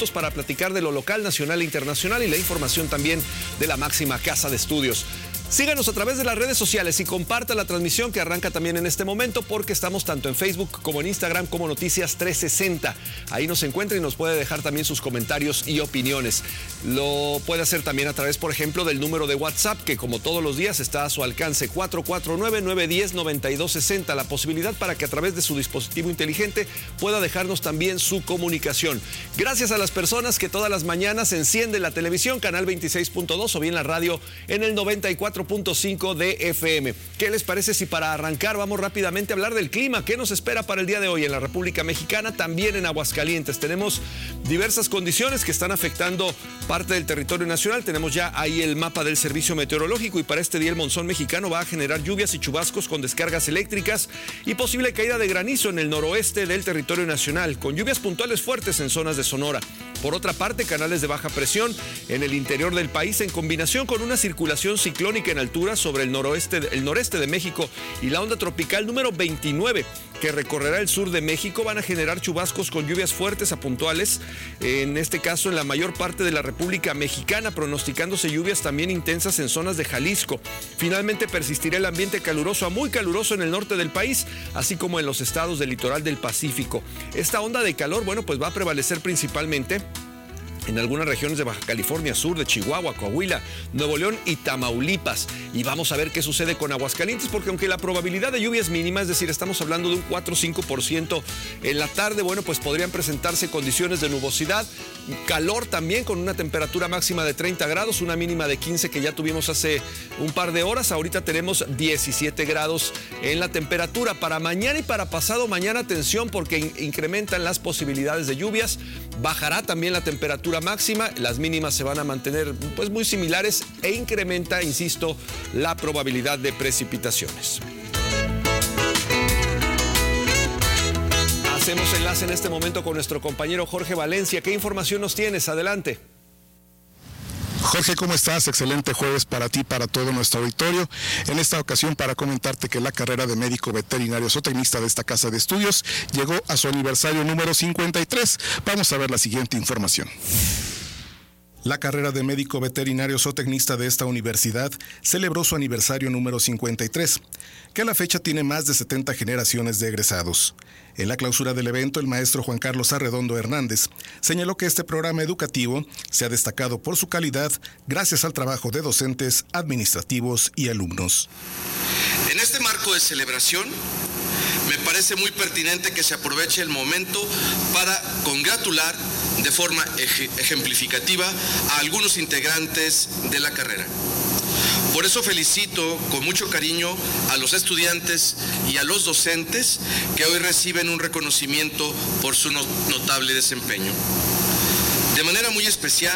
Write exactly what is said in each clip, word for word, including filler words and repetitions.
minutos para platicar de lo local, nacional e internacional y la información también de la máxima casa de estudios. Síganos a través de las redes sociales y comparta la transmisión que arranca también en este momento, porque estamos tanto en Facebook como en Instagram como Noticias trescientos sesenta. Ahí nos encuentra y nos puede dejar también sus comentarios y opiniones. Lo puede hacer también a través, por ejemplo, del número de WhatsApp, que como todos los días está a su alcance, cuatro cuatro nueve, nueve uno cero, nueve dos seis cero. La posibilidad para que a través de su dispositivo inteligente pueda dejarnos también su comunicación. Gracias a las personas que todas las mañanas encienden la televisión, canal veintiséis punto dos, o bien la radio en el noventa y cuatro punto cinco de F M. ¿Qué les parece si para arrancar vamos rápidamente a hablar del clima? ¿Qué nos espera para el día de hoy en la República Mexicana? También en Aguascalientes tenemos diversas condiciones que están afectando parte del territorio nacional. Tenemos ya ahí el mapa del Servicio Meteorológico y para este día el monzón mexicano va a generar lluvias y chubascos con descargas eléctricas y posible caída de granizo en el noroeste del territorio nacional, con lluvias puntuales fuertes en zonas de Sonora. Por otra parte, canales de baja presión en el interior del país en combinación con una circulación ciclónica en altura sobre el noroeste, el noreste de México y la onda tropical número veintinueve que recorrerá el sur de México van a generar chubascos con lluvias fuertes a puntuales, en este caso en la mayor parte de la República Mexicana, pronosticándose lluvias también intensas en zonas de Jalisco. Finalmente persistirá el ambiente caluroso a muy caluroso en el norte del país, así como en los estados del litoral del Pacífico. Esta onda de calor, bueno, pues va a prevalecer principalmente en algunas regiones de Baja California Sur, de Chihuahua, Coahuila, Nuevo León y Tamaulipas. Y vamos a ver qué sucede con Aguascalientes, porque aunque la probabilidad de lluvia es mínima, es decir, estamos hablando de un cuatro o cinco por ciento en la tarde, bueno, pues podrían presentarse condiciones de nubosidad, calor también con una temperatura máxima de treinta grados, una mínima de quince que ya tuvimos hace un par de horas. Ahorita tenemos diecisiete grados en la temperatura. Para mañana y para pasado mañana, atención, porque in- incrementan las posibilidades de lluvias. Bajará también la temperatura máxima, las mínimas se van a mantener pues muy similares e incrementa, insisto, la probabilidad de precipitaciones. Hacemos enlace en este momento con nuestro compañero Jorge Valencia. ¿Qué información nos tienes? Adelante. Jorge, ¿cómo estás? Excelente jueves para ti, para todo nuestro auditorio. En esta ocasión para comentarte que la carrera de médico veterinario zootecnista de esta casa de estudios llegó a su aniversario número cincuenta y tres. Vamos a ver la siguiente información. La carrera de médico veterinario zootecnista de esta universidad celebró su aniversario número cincuenta y tres, que a la fecha tiene más de setenta generaciones de egresados. En la clausura del evento, el maestro Juan Carlos Arredondo Hernández señaló que este programa educativo se ha destacado por su calidad gracias al trabajo de docentes, administrativos y alumnos. En este marco de celebración, me parece muy pertinente que se aproveche el momento para congratular de forma ej- ejemplificativa a algunos integrantes de la carrera. Por eso felicito con mucho cariño a los estudiantes y a los docentes que hoy reciben un reconocimiento por su no- notable desempeño. De manera muy especial,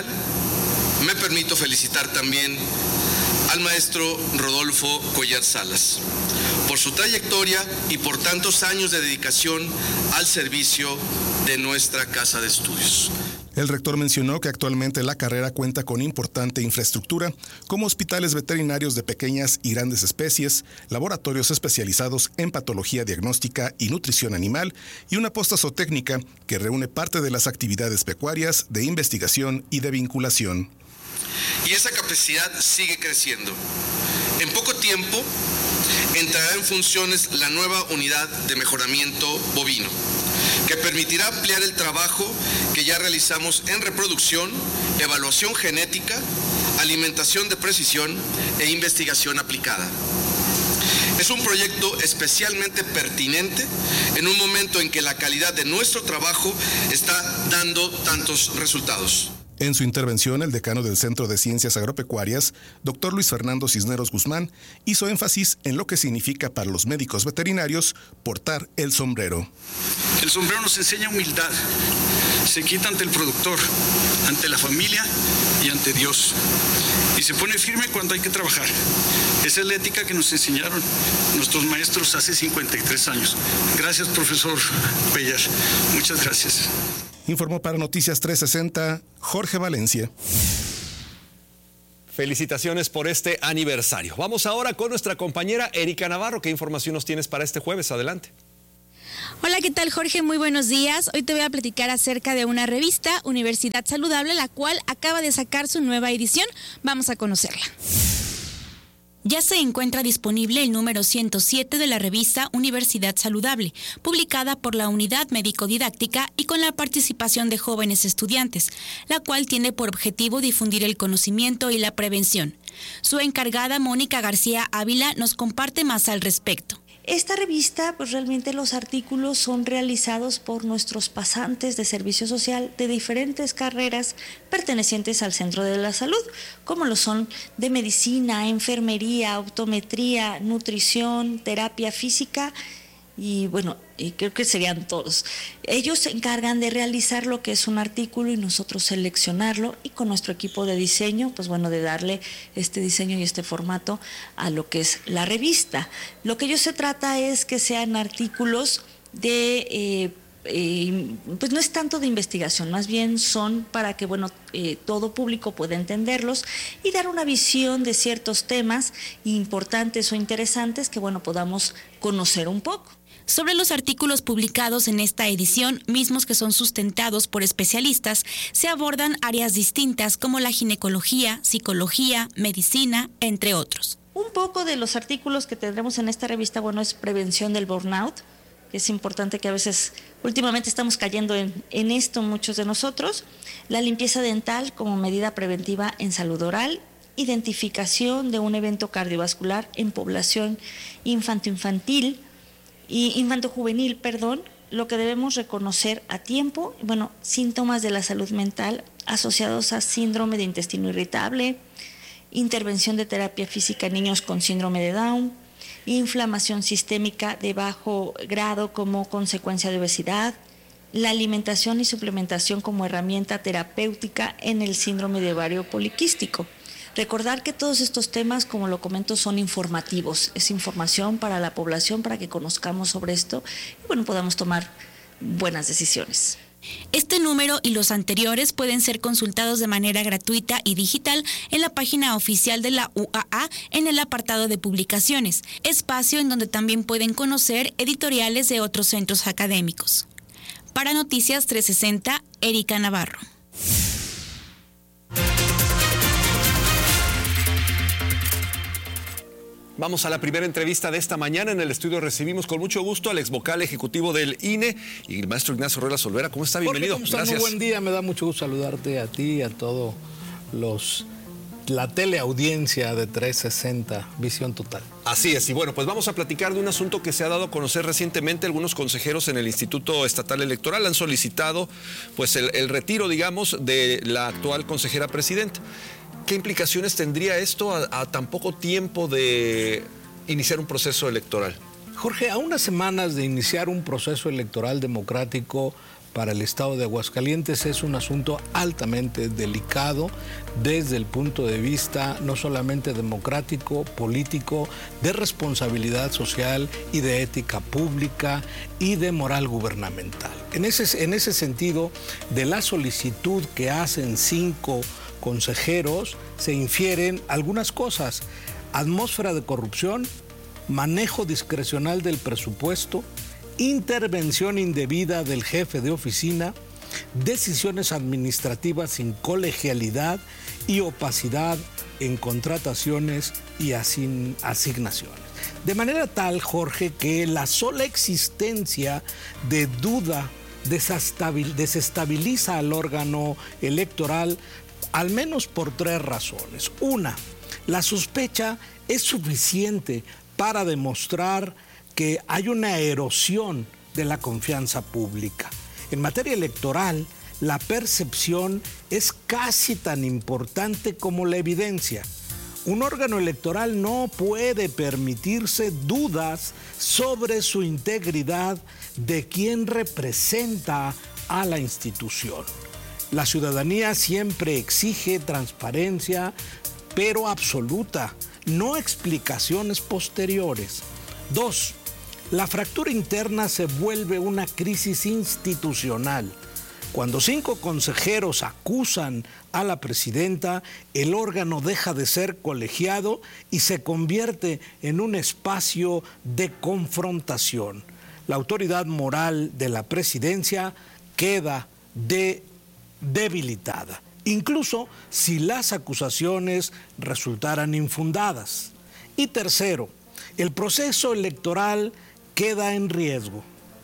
me permito felicitar también al maestro Rodolfo Collar Salas por su trayectoria y por tantos años de dedicación al servicio de nuestra casa de estudios. El rector mencionó que actualmente la carrera cuenta con importante infraestructura, como hospitales veterinarios de pequeñas y grandes especies, laboratorios especializados en patología diagnóstica y nutrición animal, y una posta zootécnica que reúne parte de las actividades pecuarias, de investigación y de vinculación. Y esa capacidad sigue creciendo. En poco tiempo entrará en funciones la nueva unidad de mejoramiento bovino, que permitirá ampliar el trabajo que ya realizamos en reproducción, evaluación genética, alimentación de precisión e investigación aplicada. Es un proyecto especialmente pertinente en un momento en que la calidad de nuestro trabajo está dando tantos resultados. En su intervención, el decano del Centro de Ciencias Agropecuarias, doctor Luis Fernando Cisneros Guzmán, hizo énfasis en lo que significa para los médicos veterinarios portar el sombrero. El sombrero nos enseña humildad, se quita ante el productor, ante la familia y ante Dios. Y se pone firme cuando hay que trabajar. Esa es la ética que nos enseñaron nuestros maestros hace cincuenta y tres años. Gracias, profesor Pellar. Muchas gracias. Informó para Noticias trescientos sesenta, Jorge Valencia. Felicitaciones por este aniversario. Vamos ahora con nuestra compañera Erika Navarro. ¿Qué información nos tienes para este jueves? Adelante. Hola, ¿qué tal, Jorge? Muy buenos días. Hoy te voy a platicar acerca de una revista, Universidad Saludable, la cual acaba de sacar su nueva edición. Vamos a conocerla. Ya se encuentra disponible el número ciento siete de la revista Universidad Saludable, publicada por la Unidad Médico-Didáctica y con la participación de jóvenes estudiantes, la cual tiene por objetivo difundir el conocimiento y la prevención. Su encargada, Mónica García Ávila, nos comparte más al respecto. Esta revista, pues realmente los artículos son realizados por nuestros pasantes de servicio social de diferentes carreras pertenecientes al Centro de la Salud, como lo son de medicina, enfermería, optometría, nutrición, terapia física y bueno, y creo que serían todos. Ellos se encargan de realizar lo que es un artículo y nosotros seleccionarlo y con nuestro equipo de diseño, pues bueno, de darle este diseño y este formato a lo que es la revista. Lo que ellos se trata es que sean artículos de... Eh, Eh, pues no es tanto de investigación, más bien son para que bueno eh, todo público pueda entenderlos y dar una visión de ciertos temas importantes o interesantes que bueno podamos conocer un poco. Sobre los artículos publicados en esta edición, mismos que son sustentados por especialistas, se abordan áreas distintas como la ginecología, psicología, medicina, entre otros. Un poco de los artículos que tendremos en esta revista, bueno, es prevención del burnout. Es importante que a veces, últimamente estamos cayendo en, en esto muchos de nosotros. La limpieza dental como medida preventiva en salud oral, identificación de un evento cardiovascular en población infanto-infantil y infanto-juvenil, perdón, lo que debemos reconocer a tiempo, bueno, síntomas de la salud mental asociados a síndrome de intestino irritable, intervención de terapia física en niños con síndrome de Down, inflamación sistémica de bajo grado como consecuencia de obesidad, la alimentación y suplementación como herramienta terapéutica en el síndrome de ovario poliquístico. Recordar que todos estos temas, como lo comento, son informativos, es información para la población para que conozcamos sobre esto y bueno, podamos tomar buenas decisiones. Este número y los anteriores pueden ser consultados de manera gratuita y digital en la página oficial de la U A A en el apartado de publicaciones, espacio en donde también pueden conocer editoriales de otros centros académicos. Para Noticias trescientos sesenta, Erika Navarro. Vamos a la primera entrevista de esta mañana. En el estudio recibimos con mucho gusto al exvocal ejecutivo del I N E y el maestro Ignacio Ruelas Olvera. ¿Cómo está? Bienvenido. Jorge, ¿cómo está? Gracias. Muy buen día. Me da mucho gusto saludarte a ti y a todos los la teleaudiencia de trescientos sesenta, Visión Total. Así es, y bueno, pues vamos a platicar de un asunto que se ha dado a conocer recientemente. Algunos consejeros en el Instituto Estatal Electoral han solicitado pues el, el retiro, digamos, de la actual consejera presidenta. ¿Qué implicaciones tendría esto a, a tan poco tiempo de iniciar un proceso electoral? Jorge, a unas semanas de iniciar un proceso electoral democrático para el estado de Aguascalientes es un asunto altamente delicado desde el punto de vista no solamente democrático, político, de responsabilidad social y de ética pública y de moral gubernamental. En ese, en ese sentido, de la solicitud que hacen cinco consejeros se infieren algunas cosas: atmósfera de corrupción, manejo discrecional del presupuesto, intervención indebida del jefe de oficina, decisiones administrativas sin colegialidad y opacidad en contrataciones y asign- asignaciones. De manera tal, Jorge, que la sola existencia de duda desestabiliza al órgano electoral, al menos por tres razones. Una, la sospecha es suficiente para demostrar que hay una erosión de la confianza pública. En materia electoral, la percepción es casi tan importante como la evidencia. Un órgano electoral no puede permitirse dudas sobre su integridad de quien representa a la institución. La ciudadanía siempre exige transparencia, pero absoluta, no explicaciones posteriores. Dos, la fractura interna se vuelve una crisis institucional. Cuando cinco consejeros acusan a la presidenta, el órgano deja de ser colegiado y se convierte en un espacio de confrontación. la autoridad moral de la presidencia queda de, debilitada, incluso si las acusaciones resultaran infundadas. Y tercero, el proceso electoral queda en riesgo.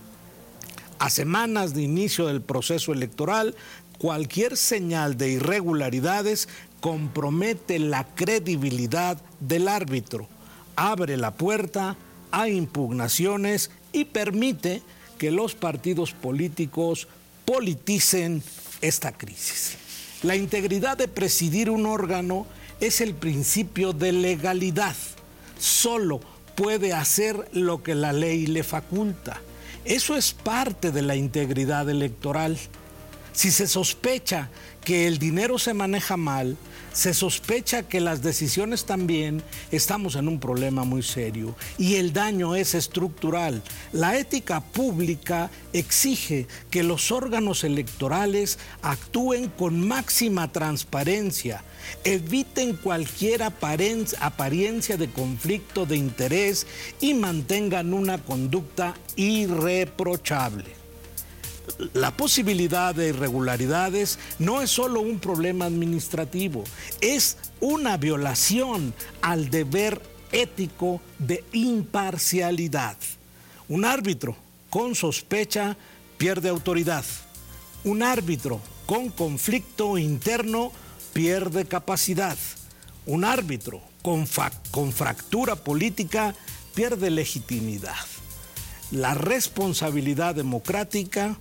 A semanas de inicio del proceso electoral, cualquier señal de irregularidades compromete la credibilidad del árbitro, abre la puerta a impugnaciones y permite que los partidos políticos politicen esta crisis. La integridad de presidir un órgano es el principio de legalidad. Solo puede hacer lo que la ley le faculta. Eso es parte de la integridad electoral. Si se sospecha que el dinero se maneja mal, se sospecha que las decisiones también, estamos en un problema muy serio y el daño es estructural. La ética pública exige que los órganos electorales actúen con máxima transparencia, eviten cualquier apariencia de conflicto de interés y mantengan una conducta irreprochable. La posibilidad de irregularidades no es solo un problema administrativo, es una violación al deber ético de imparcialidad. Un árbitro con sospecha pierde autoridad. Un árbitro con conflicto interno pierde capacidad. Un árbitro con, fa- con fractura política pierde legitimidad. La responsabilidad democrática,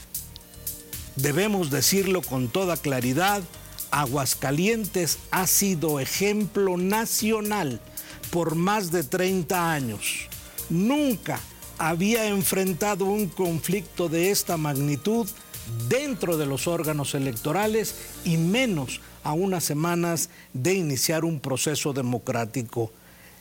debemos decirlo con toda claridad, Aguascalientes ha sido ejemplo nacional por más de treinta años. Nunca había enfrentado un conflicto de esta magnitud dentro de los órganos electorales y menos a unas semanas de iniciar un proceso democrático.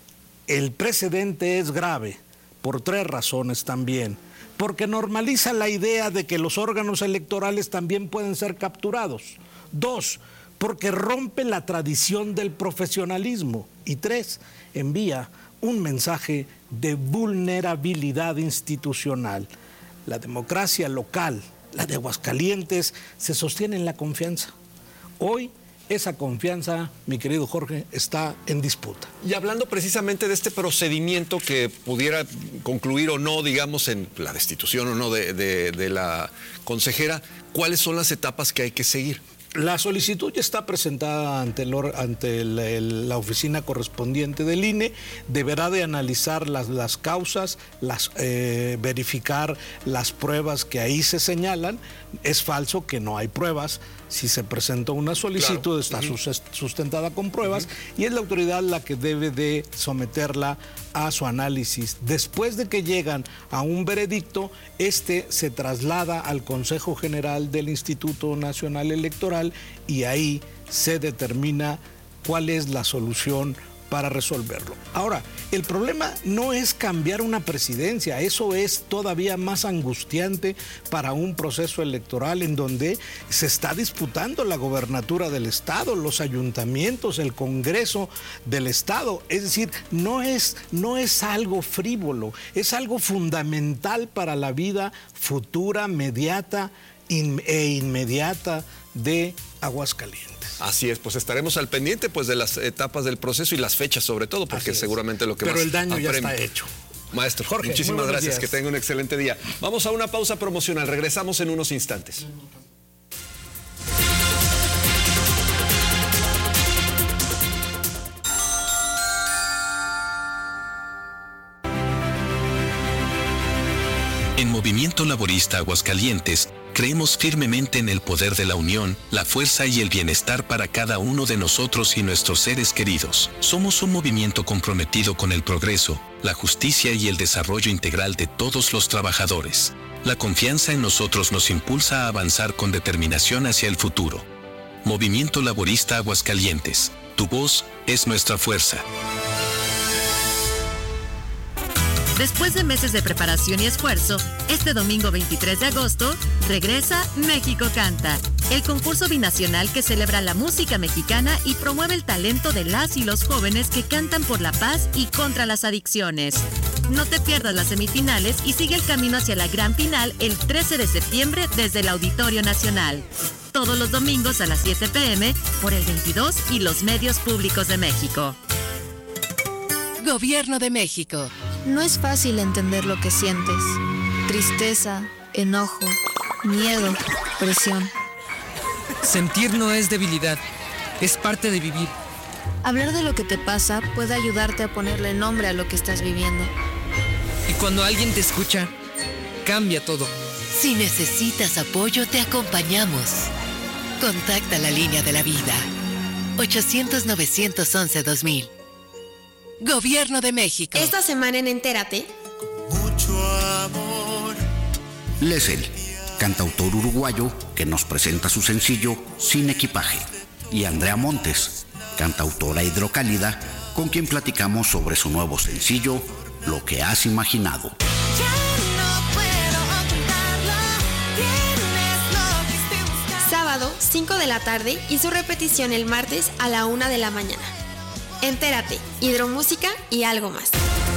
El precedente es grave por tres razones también. Porque normaliza la idea de que los órganos electorales también pueden ser capturados. Dos, porque rompe la tradición del profesionalismo. Y tres, envía un mensaje de vulnerabilidad institucional. La democracia local, la de Aguascalientes, se sostiene en la confianza. Hoy, esa confianza, mi querido Jorge, está en disputa. Y hablando precisamente de este procedimiento que pudiera concluir o no, digamos, en la destitución o no de, de, de la consejera, ¿cuáles son las etapas que hay que seguir? La solicitud ya está presentada ante, el, ante el, el, la oficina correspondiente del I N E, deberá de analizar las, las causas, las, eh, verificar las pruebas que ahí se señalan. Es falso que no hay pruebas. Si se presentó una solicitud, claro, está uh-huh. sustentada con pruebas uh-huh. y es la autoridad la que debe de someterla a su análisis. Después de que llegan a un veredicto, este se traslada al Consejo General del Instituto Nacional Electoral y ahí se determina cuál es la solución para resolverlo. Ahora, el problema no es cambiar una presidencia, eso es todavía más angustiante para un proceso electoral en donde se está disputando la gobernatura del Estado, los ayuntamientos, el Congreso del Estado. Es decir, no es, no es algo frívolo, es algo fundamental para la vida futura, mediata in, e inmediata de Aguascalientes. Así es, pues estaremos al pendiente pues de las etapas del proceso y las fechas sobre todo, porque seguramente lo que Pero más el daño apremia. Ya está hecho. Maestro, Jorge, muchísimas gracias, días. que tenga un excelente día. Vamos a una pausa promocional, regresamos en unos instantes. En Movimiento Laborista Aguascalientes, creemos firmemente en el poder de la unión, la fuerza y el bienestar para cada uno de nosotros y nuestros seres queridos. Somos un movimiento comprometido con el progreso, la justicia y el desarrollo integral de todos los trabajadores. La confianza en nosotros nos impulsa a avanzar con determinación hacia el futuro. Movimiento Laborista Aguascalientes. Tu voz es nuestra fuerza. Después de meses de preparación y esfuerzo, este domingo veintitrés de agosto, regresa México Canta, el concurso binacional que celebra la música mexicana y promueve el talento de las y los jóvenes que cantan por la paz y contra las adicciones. No te pierdas las semifinales y sigue el camino hacia la gran final el trece de septiembre desde el Auditorio Nacional. Todos los domingos a las siete pe eme por el veintidós y los medios públicos de México. Gobierno de México. No es fácil entender lo que sientes. Tristeza, enojo, miedo, presión. Sentir no es debilidad, es parte de vivir. Hablar de lo que te pasa puede ayudarte a ponerle nombre a lo que estás viviendo. Y cuando alguien te escucha, cambia todo. Si necesitas apoyo, te acompañamos. Contacta la línea de la vida. ochocientos, novecientos once, dos mil. Gobierno de México. Esta semana en Entérate. Mucho amor. Lesel, cantautor uruguayo que nos presenta su sencillo Sin Equipaje. Y Andrea Montes, cantautora hidrocálida, con quien platicamos sobre su nuevo sencillo, Lo que has imaginado. Sábado, cinco de la tarde y su repetición el martes a la una de la mañana. Entérate, hidromúsica y algo más.